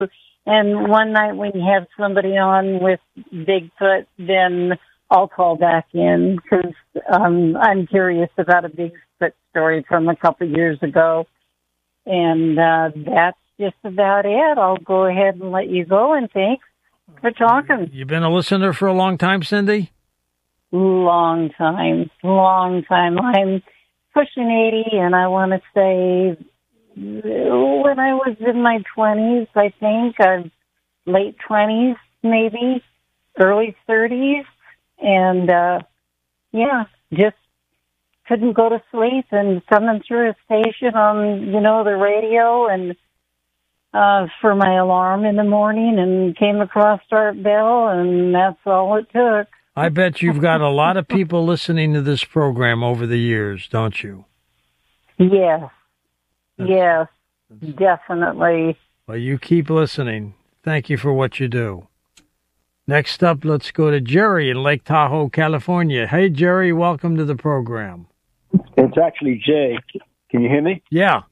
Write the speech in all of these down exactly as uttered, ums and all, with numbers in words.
And one night when you have somebody on with Bigfoot, then I'll call back in because um, I'm curious about a Bigfoot story from a couple years ago. And uh, that's just about it. I'll go ahead and let you go, and thanks for talking. You've been a listener for a long time, Cindy? Long time, long time. I'm pushing eighty, and I want to say when I was in my twenties, I think, uh, late twenties, maybe, early thirties, and, uh, yeah, just couldn't go to sleep, and coming through a station on, you know, the radio, and uh, for my alarm in the morning, and came across Art Bell, and that's all it took. I bet you've got a lot of people listening to this program over the years, don't you? Yes. That's, yes, that's, definitely. Well, you keep listening. Thank you for what you do. Next up, let's go to Jerry in Lake Tahoe, California. Hey, Jerry, welcome to the program. It's actually Jay. Can you hear me? Yeah.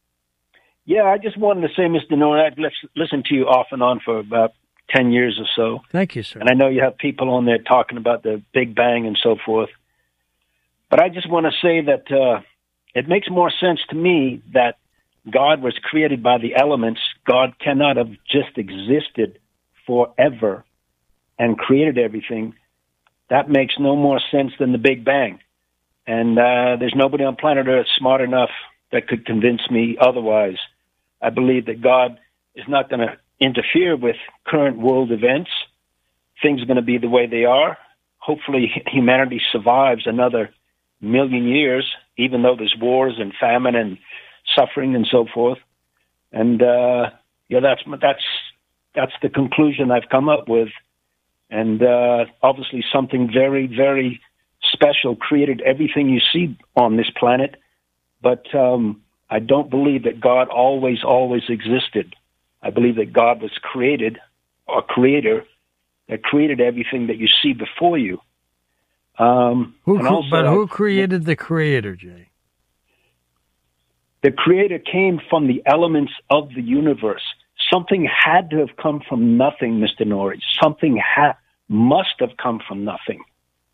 Yeah, I just wanted to say, Mister Norrie, I've listened to you off and on for about ten years or so. Thank you, sir. And I know you have people on there talking about the Big Bang and so forth. But I just want to say that uh, it makes more sense to me that God was created by the elements. God cannot have just existed forever and created everything. That makes no more sense than the Big Bang. And uh, there's nobody on planet Earth smart enough that could convince me otherwise. I believe that God is not going to interfere with current world events. Things are going to be the way they are. Hopefully humanity survives another million years, even though there's wars and famine and suffering and so forth. And uh, yeah, that's that's that's the conclusion I've come up with. And uh, obviously something very, very special created everything you see on this planet. But um, I don't believe that God always, always existed. I believe that God was created, or creator, that created everything that you see before you. Um, who, and also, but who created the creator, Jay? The creator came from the elements of the universe. Something had to have come from nothing, Mister Norrie. Something ha- must have come from nothing.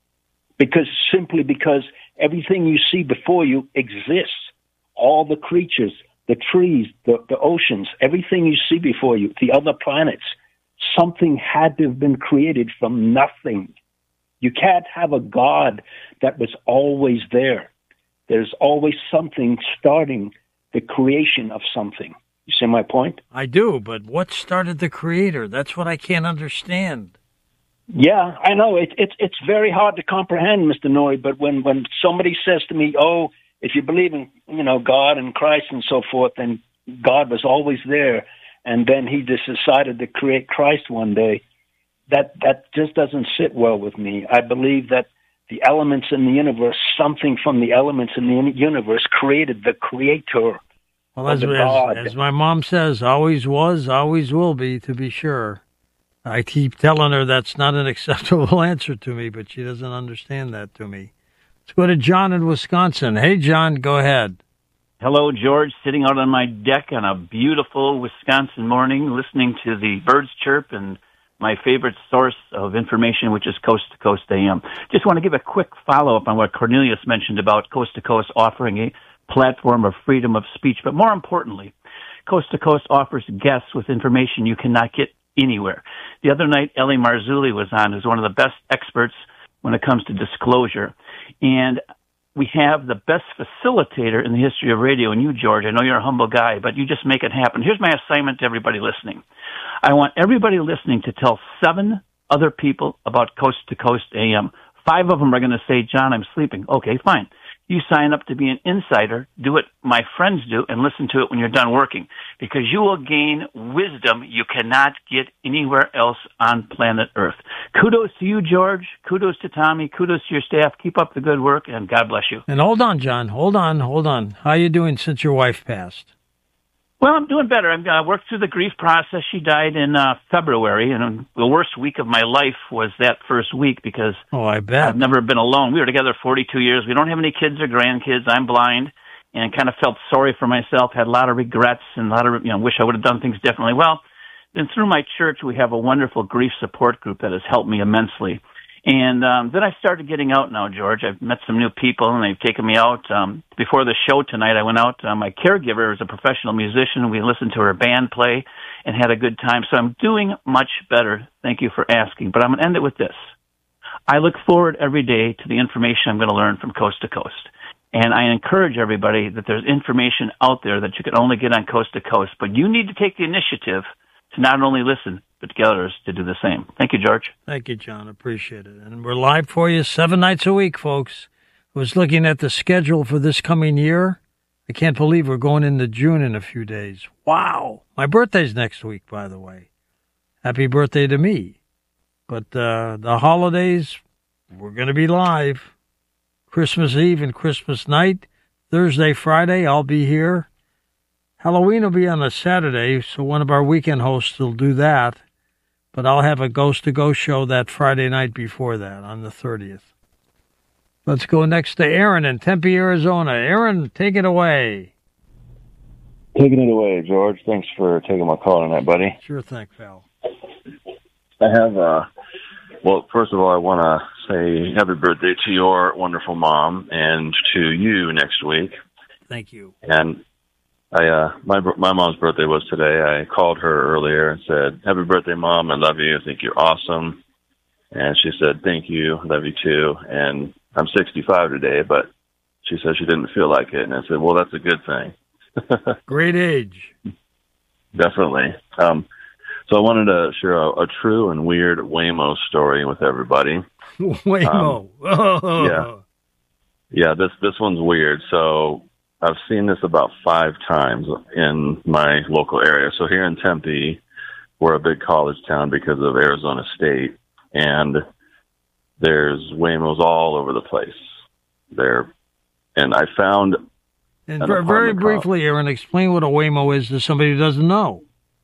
Because simply because everything you see before you exists. All the creatures, the trees, the, the oceans, everything you see before you, the other planets, something had to have been created from nothing. You can't have a God that was always there. There's always something starting the creation of something. You see my point? I do, but what started the creator? That's what I can't understand. Yeah, I know. It, it, it's very hard to comprehend, Mister Norrie, but when, when somebody says to me, oh, if you believe in, you know, God and Christ and so forth, then God was always there, and then he just decided to create Christ one day, that, that just doesn't sit well with me. I believe that the elements in the universe, something from the elements in the universe created the creator. Well, as, as, as my mom says, always was, always will be, to be sure. I keep telling her that's not an acceptable answer to me, but she doesn't understand that to me. Let's go to John in Wisconsin. Hey, John, go ahead. Hello, George. Sitting out on my deck on a beautiful Wisconsin morning, listening to the birds chirp and my favorite source of information, which is Coast to Coast A M. Just want to give a quick follow-up on what Cornelius mentioned about Coast to Coast offering a platform of freedom of speech. But more importantly, Coast to Coast offers guests with information you cannot get anywhere. The other night, Ellie Marzulli was on, who's one of the best experts when it comes to disclosure. And we have the best facilitator in the history of radio, and you, George. I know you're a humble guy, but you just make it happen. Here's my assignment to everybody listening. I want everybody listening to tell seven other people about Coast to Coast A M. Five of them are going to say, John, I'm sleeping. Okay, fine. You sign up to be an insider, do what my friends do, and listen to it when you're done working, because you will gain wisdom you cannot get anywhere else on planet Earth. Kudos to you, George. Kudos to Tommy. Kudos to your staff. Keep up the good work, and God bless you. And hold on, John. Hold on, hold on. How you doing since your wife passed? Well, I'm doing better. I've uh, worked through the grief process. She died in uh, February, and the worst week of my life was that first week because oh, I bet. I've never been alone. We were together forty-two years. We don't have any kids or grandkids. I'm blind and kind of felt sorry for myself, had a lot of regrets and a lot of, you know, wish I would have done things differently. Well, then through my church, we have a wonderful grief support group that has helped me immensely. And um, then I started getting out now, George. I've met some new people, and they've taken me out. Um, before the show tonight, I went out. Uh, my caregiver is a professional musician. We listened to her band play and had a good time. So I'm doing much better. Thank you for asking. But I'm going to end it with this. I look forward every day to the information I'm going to learn from Coast to Coast. And I encourage everybody that there's information out there that you can only get on Coast to Coast. But you need to take the initiative to not only listen, but to get others to do the same. Thank you, George. Thank you, John. Appreciate it. And we're live for you seven nights a week, folks. I was looking at the schedule for this coming year. I can't believe we're going into June in a few days. Wow. My birthday's next week, by the way. Happy birthday to me. But uh, the holidays, we're going to be live. Christmas Eve and Christmas night. Thursday, Friday, I'll be here. Halloween will be on a Saturday, so one of our weekend hosts will do that. But I'll have a Ghost to Go show that Friday night before that, on the thirtieth. Let's go next to Aaron in Tempe, Arizona. Aaron, take it away. Taking it away, George. Thanks for taking my call tonight, buddy. Sure thing, pal. I have, uh, well, first of all, I want to say happy birthday to your wonderful mom and to you next week. Thank you. And I, uh, my my mom's birthday was today. I called her earlier and said, happy birthday, Mom. I love you. I think you're awesome. And she said, thank you. I love you too. And I'm sixty-five today, but she said she didn't feel like it. And I said, well, that's a good thing. Great age. Definitely. Um, so I wanted to share a, a true and weird Waymo story with everybody. Waymo. Um, oh. Yeah. Yeah, this, this one's weird. So I've seen this about five times in my local area. So here in Tempe, we're a big college town because of Arizona State, and there's Waymos all over the place. There, and I found. And an very briefly, Aaron, explain what a Waymo is to somebody who doesn't know.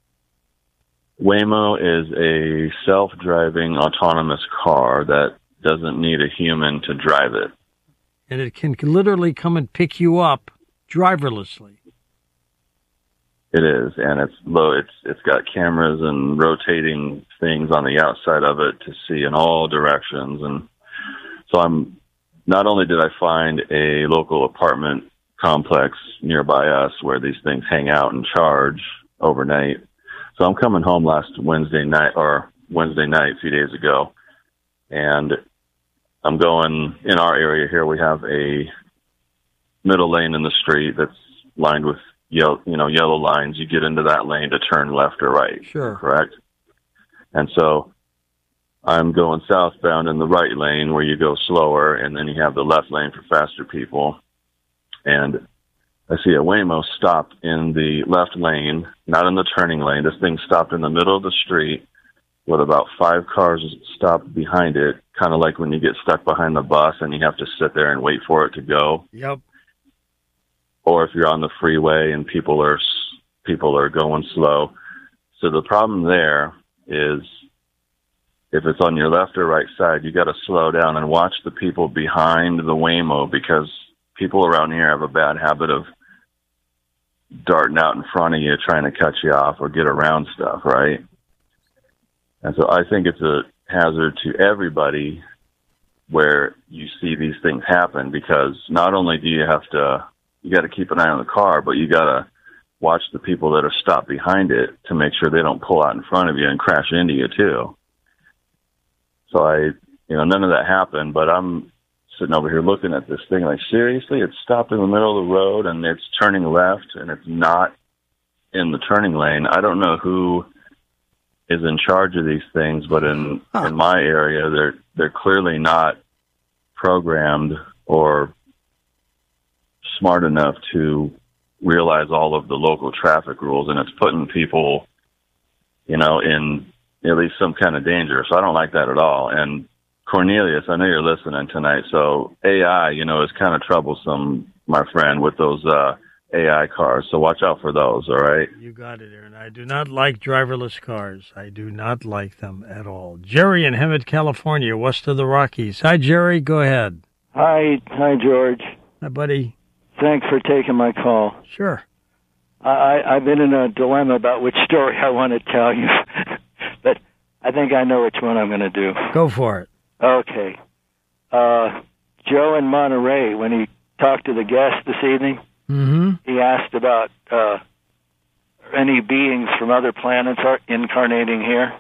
Waymo is a self-driving autonomous car that doesn't need a human to drive it. And it can literally come and pick you up driverlessly. It is, and it's low. It's it's got cameras and rotating things on the outside of it to see in all directions. And so I'm not only did I find a local apartment complex nearby us where these things hang out and charge overnight. So I'm coming home last Wednesday night or Wednesday night a few days ago, and I'm going in our area here. We have a middle lane in the street that's lined with yellow, you know, yellow lines. You get into that lane to turn left or right. Sure. Correct. And so I'm going southbound in the right lane where you go slower, and then you have the left lane for faster people. And I see a Waymo stop in the left lane, not in the turning lane. This thing stopped in the middle of the street with about five cars stopped behind it, kind of like when you get stuck behind the bus and you have to sit there and wait for it to go. Yep. Or if you're on the freeway and people are people are going slow. So the problem there is if it's on your left or right side, you got to slow down and watch the people behind the Waymo, because people around here have a bad habit of darting out in front of you, trying to cut you off or get around stuff, right? And so I think it's a hazard to everybody where you see these things happen, because not only do you have to, you got to keep an eye on the car, but you got to watch the people that are stopped behind it to make sure they don't pull out in front of you and crash into you too. So I, you know, none of that happened, but I'm sitting over here looking at this thing like, seriously, it's stopped in the middle of the road and it's turning left and it's not in the turning lane. I don't know who is in charge of these things, but in, huh. in my area, they're, they're clearly not programmed or smart enough to realize all of the local traffic rules, and it's putting people, you know, in at least some kind of danger. So I don't like that at all. And Cornelius, I know you're listening tonight. So A I, you know, is kind of troublesome, my friend, with those uh, A I cars. So watch out for those, all right? You got it, Aaron. I do not like driverless cars. I do not like them at all. Jerry in Hemet, California, west of the Rockies. Hi, Jerry. Go ahead. Hi. Hi, George. Hi, buddy. Thanks for taking my call. Sure. I, I've been in a dilemma about which story I want to tell you, but I think I know which one I'm going to do. Go for it. Okay. Uh, Joe in Monterey, when he talked to the guest this evening, mm-hmm. he asked about uh, any beings from other planets are incarnating here.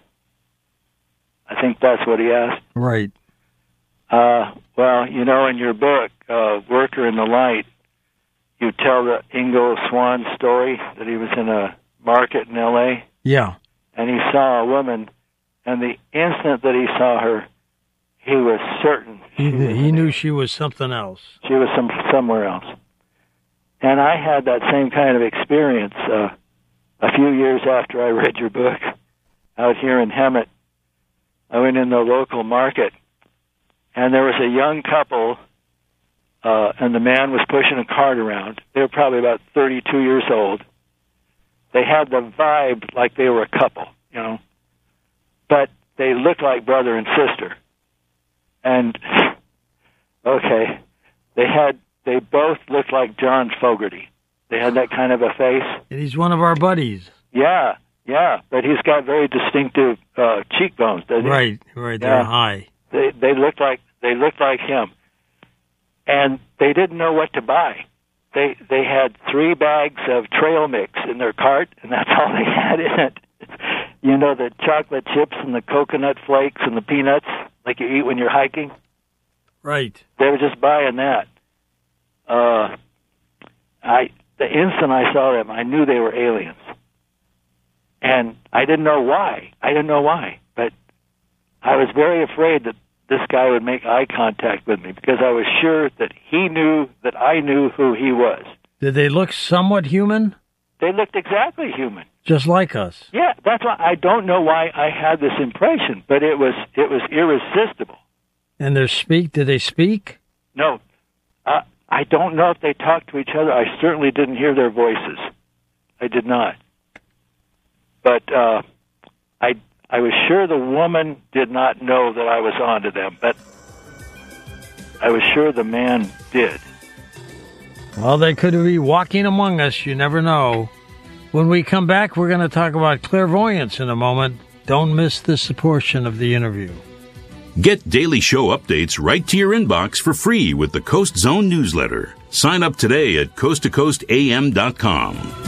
I think that's what he asked. Right. Uh, well, you know, in your book, uh, Worker in the Light, you tell the Ingo Swann story that he was in a market in L A Yeah. And he saw a woman, and the instant that he saw her, he was certain. He, he knew she was something else. She was some somewhere else. And I had that same kind of experience uh, a few years after I read your book out here in Hemet. I went in the local market, and there was a young couple, uh, and the man was pushing a cart around. They were probably about thirty-two years old. They had the vibe like they were a couple, you know, but they looked like brother and sister. And, okay, they had, they both looked like John Fogerty. They had that kind of a face. And he's one of our buddies. Yeah, yeah, but he's got very distinctive uh, cheekbones, doesn't he? Right, right, they're yeah. high. They they looked like they looked like him, and they didn't know what to buy. They they had three bags of trail mix in their cart, and that's all they had in it. You know, the chocolate chips and the coconut flakes and the peanuts, like you eat when you're hiking. Right. They were just buying that. Uh, I the instant I saw them, I knew they were aliens. And I didn't know why. I didn't know why. But I was very afraid that this guy would make eye contact with me because I was sure that he knew that I knew who he was. Did they look somewhat human? They looked exactly human. Just like us. Yeah, that's why I don't know why I had this impression, but it was it was irresistible. And they speak? Did they speak? No. Uh, I don't know if they talked to each other. I certainly didn't hear their voices. I did not. But uh, I I was sure the woman did not know that I was onto them, but I was sure the man did. Well, they could be walking among us. You never know. When we come back, we're going to talk about clairvoyance in a moment. Don't miss this portion of the interview. Get daily show updates right to your inbox for free with the Coast Zone newsletter. Sign up today at coast to coast a m dot com.